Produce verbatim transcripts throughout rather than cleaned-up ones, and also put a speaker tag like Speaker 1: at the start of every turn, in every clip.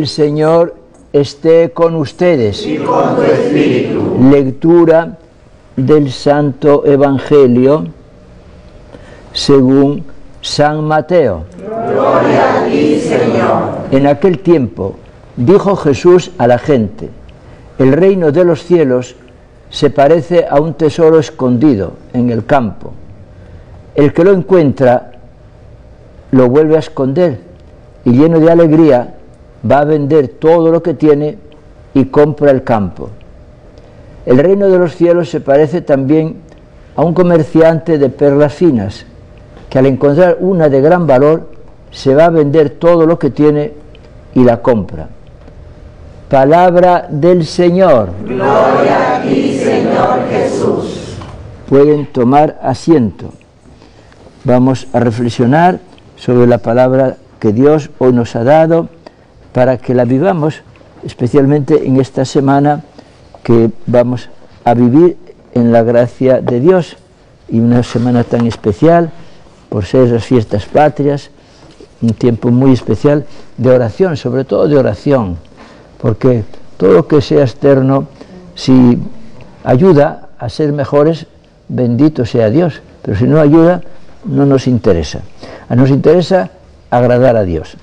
Speaker 1: El Señor esté con ustedes.
Speaker 2: Y con tu espíritu.
Speaker 1: Lectura del Santo Evangelio según San Mateo.
Speaker 2: Gloria a ti, Señor.
Speaker 1: En aquel tiempo dijo Jesús a la gente: el reino de los cielos se parece a un tesoro escondido en el campo. El que lo encuentra lo vuelve a esconder y, lleno de alegría, va a vender todo lo que tiene y compra el campo. El reino de los cielos se parece también a un comerciante de perlas finas, que al encontrar una de gran valor se va a vender todo lo que tiene y la compra. Palabra del Señor.
Speaker 2: Gloria a ti, Señor Jesús.
Speaker 1: Pueden tomar asiento. Vamos a reflexionar sobre la palabra que Dios hoy nos ha dado para que la vivamos, especialmente en esta semana que vamos a vivir en la gracia de Dios, y una semana tan especial por ser las fiestas patrias, un tiempo muy especial de oración, sobre todo de oración, porque todo lo que sea externo, si ayuda a ser mejores, bendito sea Dios, pero si no ayuda, no nos interesa. A nos interesa agradar a Dios.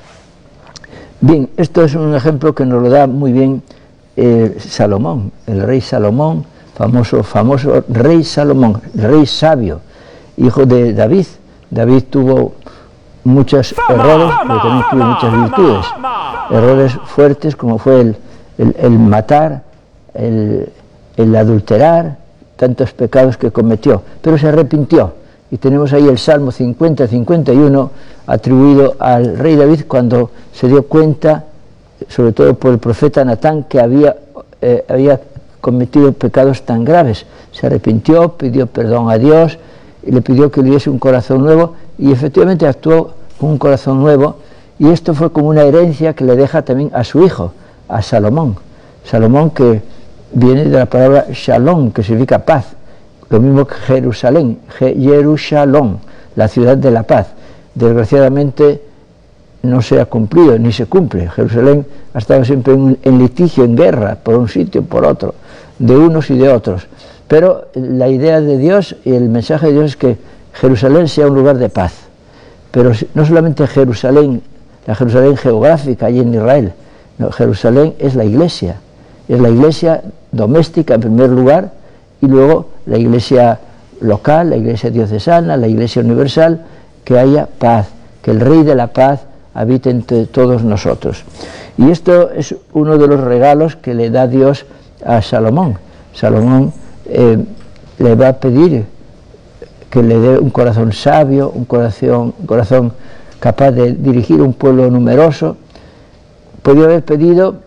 Speaker 1: Bien, esto es un ejemplo que nos lo da muy bien eh, Salomón, el rey Salomón, famoso, famoso rey Salomón, rey sabio, hijo de David. David tuvo muchos errores, pero también tuvo muchas virtudes. Errores fuertes como fue el, el, el matar, el, el adulterar, tantos pecados que cometió, pero se arrepintió. Y tenemos ahí el Salmo cincuenta cincuenta y uno atribuido al rey David cuando se dio cuenta, sobre todo por el profeta Natán, que había, eh, había cometido pecados tan graves. Se arrepintió, pidió perdón a Dios y le pidió que le diese un corazón nuevo, y efectivamente actuó con un corazón nuevo, y esto fue como una herencia que le deja también a su hijo, a Salomón. Salomón, que viene de la palabra Shalom, que significa paz. Lo mismo que Jerusalén, Jerusalén, la ciudad de la paz. Desgraciadamente no se ha cumplido, ni se cumple. Jerusalén ha estado siempre en, en litigio, en guerra, por un sitio, por otro, de unos y de otros. Pero la idea de Dios y el mensaje de Dios es que Jerusalén sea un lugar de paz. Pero no solamente Jerusalén, la Jerusalén geográfica allí en Israel, no, Jerusalén es la iglesia, es la iglesia doméstica en primer lugar, y luego la iglesia local, la iglesia diocesana, la iglesia universal, que haya paz, que el Rey de la paz habite entre todos nosotros. Y esto es uno de los regalos que le da Dios a Salomón. Salomón eh, le va a pedir que le dé un corazón sabio, un corazón, un corazón capaz de dirigir un pueblo numeroso. Podía haber pedido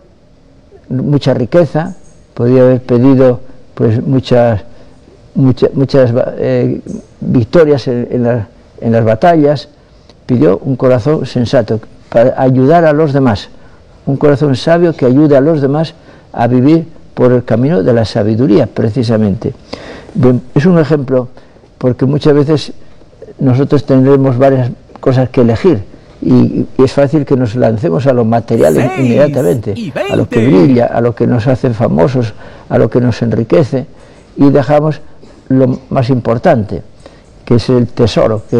Speaker 1: mucha riqueza, podía haber pedido pues muchas muchas, muchas eh, victorias en, en, la, en las batallas. Pidió un corazón sensato para ayudar a los demás, un corazón sabio que ayude a los demás a vivir por el camino de la sabiduría, precisamente. Bien, es un ejemplo porque muchas veces nosotros tendremos varias cosas que elegir, y, y es fácil que nos lancemos a lo material inmediatamente, a lo que brilla, a lo que nos hace famosos, a lo que nos enriquece, y dejamos lo más importante, que es el tesoro, que